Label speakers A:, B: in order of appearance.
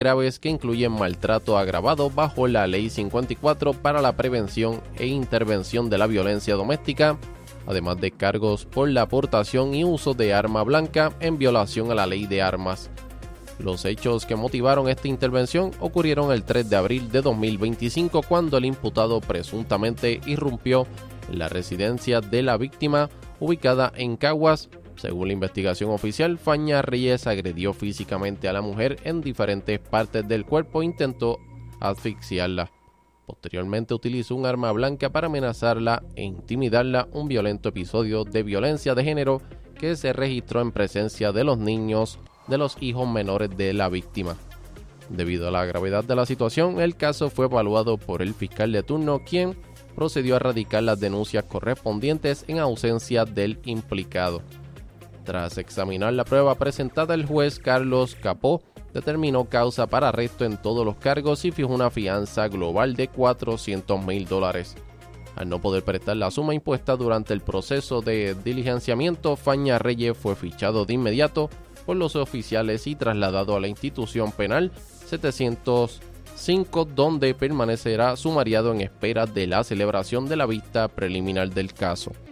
A: graves que incluyen maltrato agravado bajo la Ley 54 para la prevención e intervención de la violencia doméstica, además de cargos por la aportación y uso de arma blanca en violación a la ley de armas. Los hechos que motivaron esta intervención ocurrieron el 3 de abril de 2025 cuando el imputado presuntamente irrumpió en la residencia de la víctima ubicada en Caguas. Según la investigación oficial, Faña Reyes agredió físicamente a la mujer en diferentes partes del cuerpo e intentó asfixiarla. Posteriormente utilizó un arma blanca para amenazarla e intimidarla, un violento episodio de violencia de género que se registró en presencia de los niños de los hijos menores de la víctima. Debido a la gravedad de la situación, el caso fue evaluado por el fiscal de turno, quien procedió a radicar las denuncias correspondientes en ausencia del implicado. Tras examinar la prueba presentada, el juez Carlos Capó determinó causa para arresto en todos los cargos y fijó una fianza global de $400,000. Al no poder prestar la suma impuesta durante el proceso de diligenciamiento, Faña Reyes fue fichado de inmediato por los oficiales y trasladado a la institución penal 705, donde permanecerá sumariado en espera de la celebración de la vista preliminar del caso.